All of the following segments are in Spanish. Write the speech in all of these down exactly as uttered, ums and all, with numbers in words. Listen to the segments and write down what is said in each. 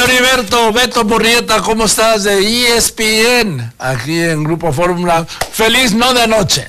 Heriberto, Beto Murrieta, ¿cómo estás? De E S P N, aquí en Grupo Fórmula. Feliz no de anoche.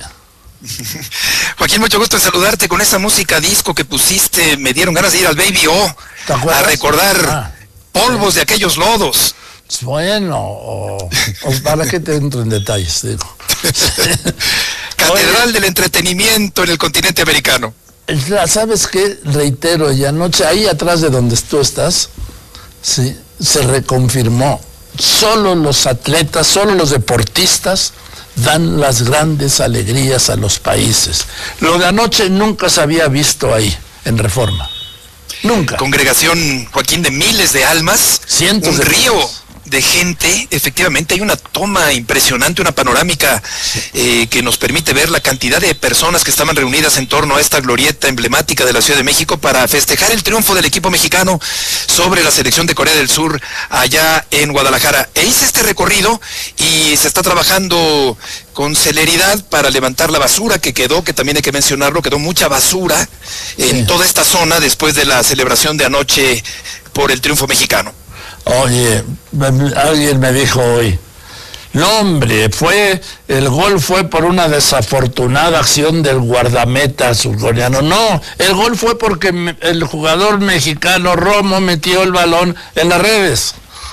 Joaquín, mucho gusto en saludarte. Con esa música disco que pusiste, me dieron ganas de ir al Baby O, a recordar ah, polvos sí. de aquellos lodos. Bueno, o, o para que te entro en detalles, digo. Catedral Oye, del entretenimiento en el continente americano. ¿Sabes qué? Reitero, y anoche, ahí atrás de donde tú estás, sí, se reconfirmó. Solo los atletas, solo los deportistas dan las grandes alegrías a los países. Lo de anoche nunca se había visto ahí, en Reforma. Nunca. Congregación, Joaquín, de miles de almas. Cientos un de río miles. de gente. Efectivamente hay una toma impresionante, una panorámica eh, que nos permite ver la cantidad de personas que estaban reunidas en torno a esta glorieta emblemática de la Ciudad de México para festejar el triunfo del equipo mexicano sobre la selección de Corea del Sur allá en Guadalajara. E hice este recorrido y se está trabajando con celeridad para levantar la basura que quedó, que también hay que mencionarlo, quedó mucha basura en sí. toda esta zona después de la celebración de anoche por el triunfo mexicano. Oye, alguien me dijo hoy, no hombre, fue, el gol fue por una desafortunada acción del guardameta surcoreano. No, el gol fue porque el jugador mexicano Romo metió el balón en las redes.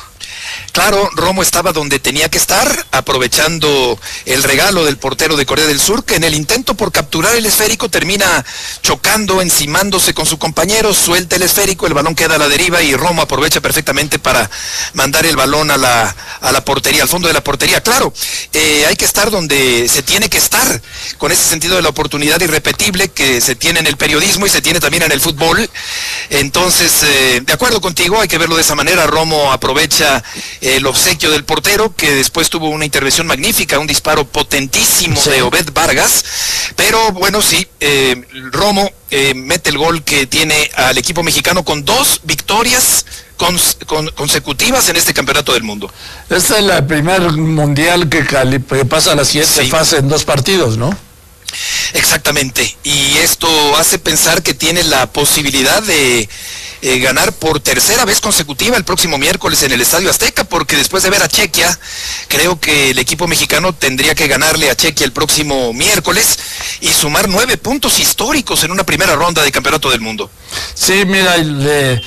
Claro, Romo estaba donde tenía que estar, aprovechando el regalo del portero de Corea del Sur, que en el intento por capturar el esférico termina chocando, encimándose con su compañero, suelta el esférico, el balón queda a la deriva y Romo aprovecha perfectamente para mandar el balón a la, a la portería, al fondo de la portería. Claro, eh, hay que estar donde se tiene que estar, con ese sentido de la oportunidad irrepetible que se tiene en el periodismo y se tiene también en el fútbol. Entonces, eh, de acuerdo contigo, hay que verlo de esa manera. Romo aprovecha el obsequio del portero, que después tuvo una intervención magnífica, un disparo potentísimo sí. de Obed Vargas, pero bueno, sí, eh, Romo eh, mete el gol que tiene al equipo mexicano con dos victorias cons con, consecutivas en este campeonato del mundo. Este es el primer mundial que, que pasa a la siguiente sí. fase en dos partidos, ¿no? Exactamente, y esto hace pensar que tiene la posibilidad de Eh, ganar por tercera vez consecutiva el próximo miércoles en el Estadio Azteca, porque después de ver a Chequia, creo que el equipo mexicano tendría que ganarle a Chequia el próximo miércoles y sumar nueve puntos históricos en una primera ronda de campeonato del mundo. Sí, mira, le,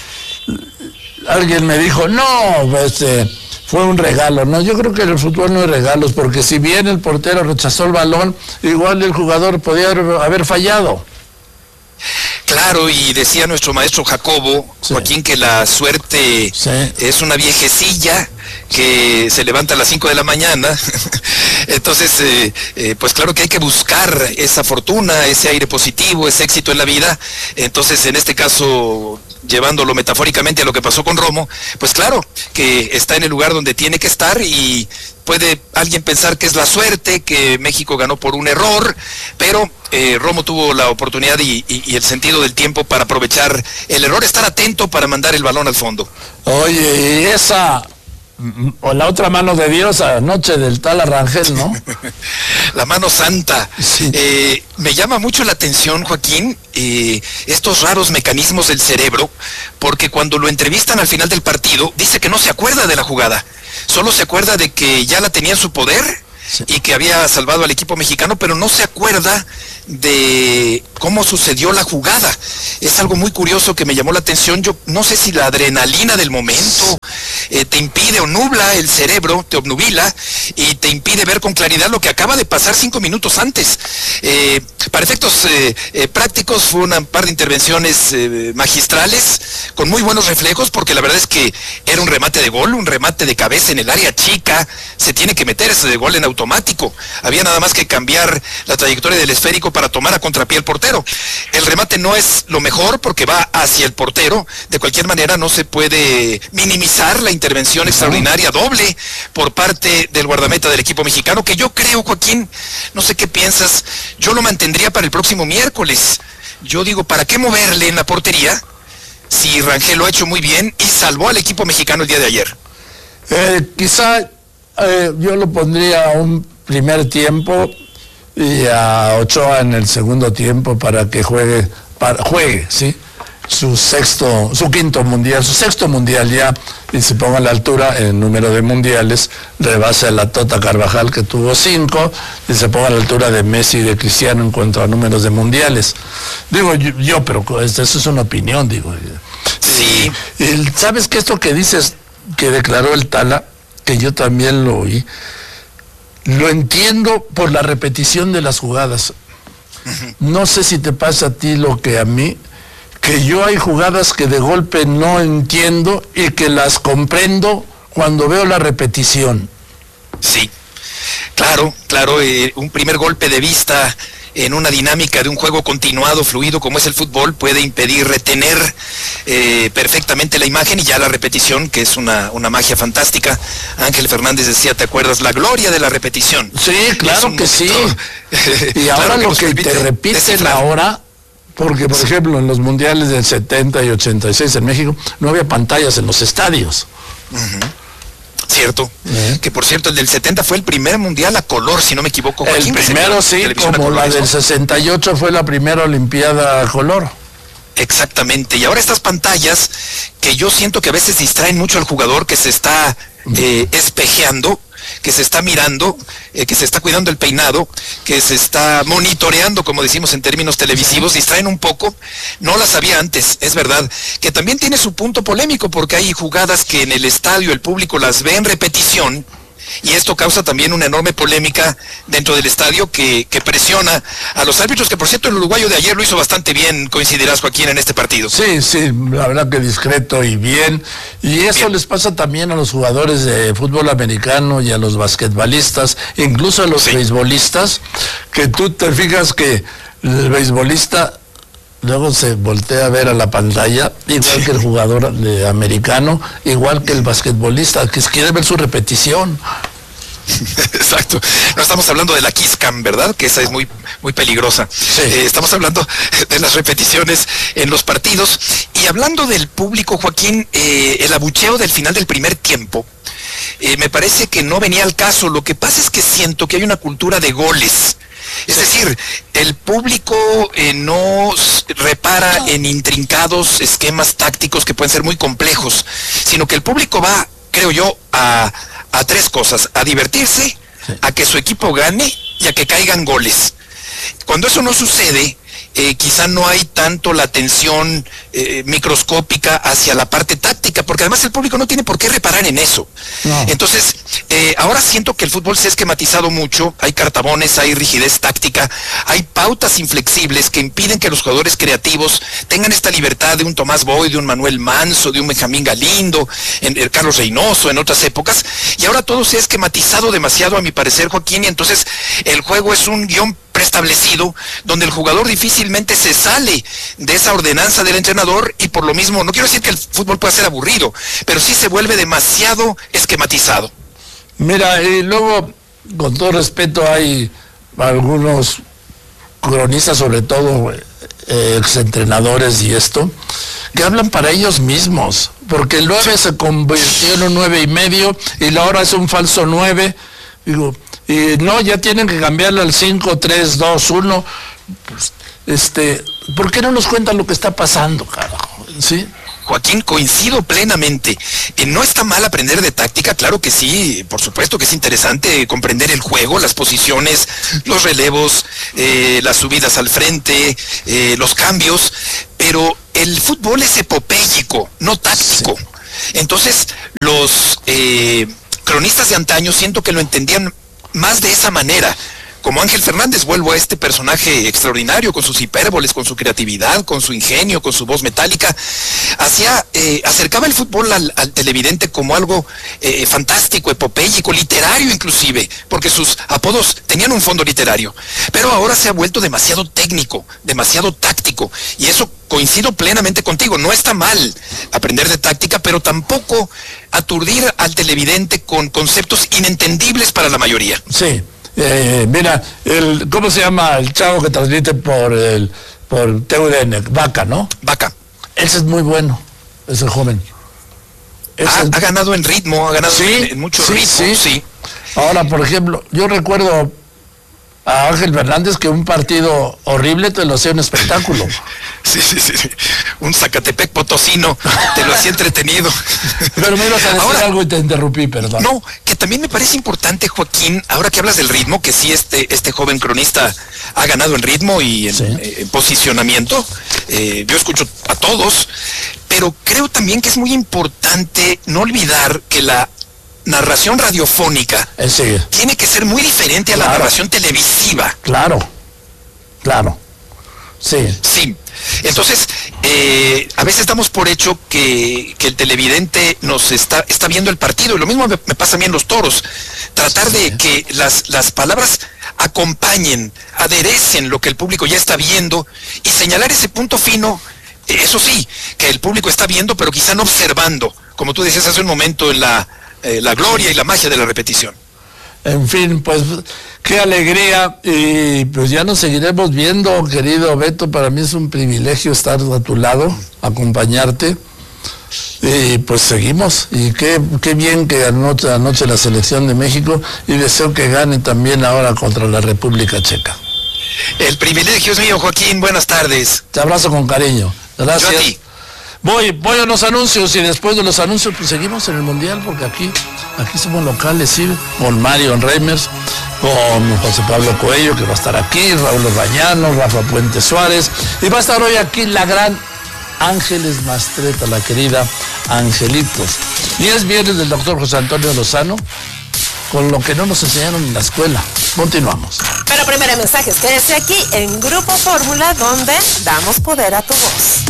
alguien me dijo, no, este, fue un regalo. No, yo creo que en el fútbol no hay regalos, porque si bien el portero rechazó el balón, igual el jugador podía haber fallado. Claro, y decía nuestro maestro Jacobo, sí. Joaquín, que la suerte sí. es una viejecilla que se levanta a las cinco de la mañana. Entonces, eh, eh, pues claro que hay que buscar esa fortuna, ese aire positivo, ese éxito en la vida. Entonces, en este caso, llevándolo metafóricamente a lo que pasó con Romo, pues claro, que está en el lugar donde tiene que estar y puede alguien pensar que es la suerte, que México ganó por un error, pero eh, Romo tuvo la oportunidad y, y, y el sentido del tiempo para aprovechar el error, estar atento para mandar el balón al fondo. Oye, y esa, o la otra mano de Dios anoche del tal Arrangel, ¿no? La mano santa. Sí. Eh, me llama mucho la atención, Joaquín, eh, estos raros mecanismos del cerebro, porque cuando lo entrevistan al final del partido, dice que no se acuerda de la jugada. Solo se acuerda de que ya la tenía en su poder sí. y que había salvado al equipo mexicano, pero no se acuerda de cómo sucedió la jugada. Es algo muy curioso que me llamó la atención. Yo no sé si la adrenalina del momento eh, te impide o nubla el cerebro, te obnubila y te impide ver con claridad lo que acaba de pasar cinco minutos antes. Eh, para efectos eh, eh, prácticos fue un par de intervenciones eh, magistrales con muy buenos reflejos, porque la verdad es que era un remate de gol, un remate de cabeza en el área chica. Se tiene que meter ese de gol en automático. Había nada más que cambiar la trayectoria del esférico para tomar a contrapié el portero. El remate no es lo mejor porque va hacia el portero. De cualquier manera no se puede minimizar la intervención extraordinaria doble por parte del guardameta del equipo mexicano, que yo creo, Joaquín, no sé qué piensas, yo lo mantendría para el próximo miércoles. Yo digo, ¿para qué moverle en la portería si Rangel lo ha hecho muy bien y salvó al equipo mexicano el día de ayer? Eh, quizá eh, yo lo pondría a un primer tiempo y a Ochoa en el segundo tiempo para que juegue, para, juegue, ¿sí? su sexto, su quinto mundial, su sexto mundial ya, y se ponga a la altura en número de mundiales, rebase a la Tota Carvajal, que tuvo cinco, y se ponga a la altura de Messi y de Cristiano en cuanto a números de mundiales. Digo yo, yo pero eso es una opinión, digo. Sí. Y, y ¿sabes qué? Esto que dices, que declaró el Tala, que yo también lo oí, lo entiendo por la repetición de las jugadas. Uh-huh. No sé si te pasa a ti lo que a mí, que yo hay jugadas que de golpe no entiendo y que las comprendo cuando veo la repetición. Sí, claro, claro, eh, un primer golpe de vista en una dinámica de un juego continuado, fluido como es el fútbol, puede impedir retener eh, perfectamente la imagen, y ya la repetición, que es una, una magia fantástica. Ángel Fernández decía, ¿te acuerdas? La gloria de la repetición. Sí, claro que sí. Y ahora claro que lo que te repiten ahora, porque por ejemplo en los mundiales del setenta y ochenta y seis en México no había pantallas en los estadios. Uh-huh. Cierto, ¿Eh? que por cierto el del setenta fue el primer mundial a color, si no me equivoco. El primero sí, como la del sesenta y ocho fue la primera olimpiada a color. Exactamente, y ahora estas pantallas que yo siento que a veces distraen mucho al jugador que se está eh, espejeando, que se está mirando, eh, que se está cuidando el peinado, que se está monitoreando, como decimos en términos televisivos, distraen un poco. No las había antes, es verdad, que también tiene su punto polémico, porque hay jugadas que en el estadio el público las ve en repetición, y esto causa también una enorme polémica dentro del estadio que, que presiona a los árbitros, que por cierto el uruguayo de ayer lo hizo bastante bien, coincidirás, Joaquín, en este partido. Sí, sí, la verdad que discreto y bien, y eso bien. Les pasa también a los jugadores de fútbol americano y a los basquetbolistas, incluso a los sí. beisbolistas, que tú te fijas que el beisbolista luego se voltea a ver a la pantalla, igual sí. que el jugador de americano, igual que el basquetbolista, que quiere ver su repetición. Exacto. No estamos hablando de la Kiss Cam, ¿verdad? Que esa es muy, muy peligrosa. Sí. Eh, estamos hablando de las repeticiones en los partidos. Y hablando del público, Joaquín, eh, el abucheo del final del primer tiempo, eh, me parece que no venía al caso. Lo que pasa es que siento que hay una cultura de goles. Es decir, el público eh, no repara en intrincados esquemas tácticos que pueden ser muy complejos, sino que el público va, creo yo, a, a tres cosas: a divertirse, sí. a que su equipo gane y a que caigan goles. Cuando eso no sucede, eh, quizá no hay tanto la atención eh, microscópica hacia la parte táctica, porque además el público no tiene por qué reparar en eso. No. Entonces, eh, ahora siento que el fútbol se ha esquematizado mucho, hay cartabones, hay rigidez táctica, hay pautas inflexibles que impiden que los jugadores creativos tengan esta libertad de un Tomás Boy, de un Manuel Manso, de un Benjamín Galindo, en, en Carlos Reynoso, en otras épocas, y ahora todo se ha esquematizado demasiado, a mi parecer, Joaquín, y entonces el juego es un guión preestablecido, donde el jugador difícilmente se sale de esa ordenanza del entrenador, y por lo mismo, no quiero decir que el fútbol pueda ser aburrido, pero sí se vuelve demasiado esquematizado. Mira, y luego, con todo respeto, hay algunos cronistas, sobre todo eh, exentrenadores y esto, que hablan para ellos mismos, porque el nueve se convirtió en un nueve y medio, y ahora es un falso nueve, digo, y no, ya tienen que cambiarle al cinco, tres, dos, uno, pues, este, ¿por qué no nos cuentan lo que está pasando, carajo? ¿Sí? Joaquín, coincido plenamente. Eh, no está mal aprender de táctica, claro que sí, por supuesto que es interesante comprender el juego, las posiciones, los relevos, eh, las subidas al frente, eh, los cambios, pero el fútbol es epopéyico, no táctico. Sí. Entonces, los eh, cronistas de antaño siento que lo entendían más de esa manera. Como Ángel Fernández, vuelvo a este personaje extraordinario, con sus hipérboles, con su creatividad, con su ingenio, con su voz metálica, hacía, eh, acercaba el fútbol al, al televidente como algo eh, fantástico, epopéyico, literario inclusive, porque sus apodos tenían un fondo literario. Pero ahora se ha vuelto demasiado técnico, demasiado táctico, y eso coincido plenamente contigo. No está mal aprender de táctica, pero tampoco aturdir al televidente con conceptos inentendibles para la mayoría. Sí. Eh, mira, el, ¿cómo se llama el chavo que transmite por el por T V N? Vaca, ¿no? Vaca. Ese es muy bueno, ese joven. Ese ha, es... ha ganado en ritmo, ha ganado ¿Sí? en, en mucho sí, ritmo, sí. sí. Ahora, por ejemplo, yo recuerdo a Ángel Fernández que un partido horrible te lo hacía un espectáculo. Sí, sí, sí, sí. Un Zacatepec potosino te lo hacía entretenido. Pero me ibas a decir ahora, algo y te interrumpí, perdón. No, que también me parece importante, Joaquín, ahora que hablas del ritmo, que sí este, este joven cronista ha ganado en ritmo y en, ¿sí? eh, en posicionamiento. Eh, yo escucho a todos, pero creo también que es muy importante no olvidar que la narración radiofónica sí. tiene que ser muy diferente a claro. la narración televisiva. Claro, claro, sí. Sí, entonces, eh, a veces damos por hecho que, que el televidente nos está, está viendo el partido, y lo mismo me, me pasa a mí en los toros. Tratar de que las, las palabras acompañen, aderecen lo que el público ya está viendo, y señalar ese punto fino, eso sí, que el público está viendo, pero quizá no observando, como tú decías hace un momento en la... Eh, la gloria y la magia de la repetición. En fin, pues qué alegría, y pues ya nos seguiremos viendo, querido Beto. Para mí es un privilegio estar a tu lado, acompañarte, y pues seguimos, y qué, qué bien que anoche, anoche la selección de México, y deseo que gane también ahora contra la República Checa. El privilegio es mío, Joaquín, buenas tardes. Te abrazo con cariño, gracias. Yo a ti. Voy, voy a los anuncios, y después de los anuncios pues seguimos en el Mundial, porque aquí, aquí somos locales, sí, con Mario Reimers, con José Pablo Coello, que va a estar aquí, Raúl Bañano, Rafa Puente Suárez, y va a estar hoy aquí la gran Ángeles Mastreta, la querida Angelitos. Y es viernes del doctor José Antonio Lozano, con lo que no nos enseñaron en la escuela. Continuamos. Pero primero mensajes, quédese aquí en Grupo Fórmula, donde damos poder a tu voz.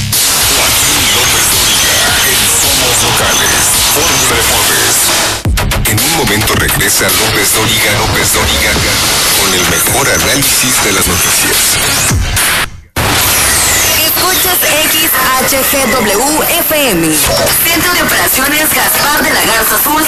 Somos locales, Fórmula Deportes. En un momento regresa López Dóriga, López Dóriga, con el mejor análisis de las noticias. Escuchas X H G W F M, Centro de Operaciones Gaspar de la Garza Azul,